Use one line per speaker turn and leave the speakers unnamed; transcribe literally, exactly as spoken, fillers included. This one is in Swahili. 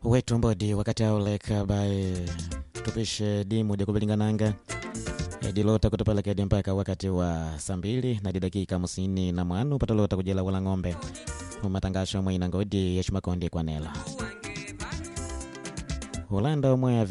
wetu mbodi wakati auleka by tupishe dimu de kubilingananga edilota kutupeleka mpaka wakati wa saa mbili na dakika hamsini na mwanu patalota kujela wala ng'ombe matangasho mwa inangodi ya Shumakondi kwa nela Holanda mwa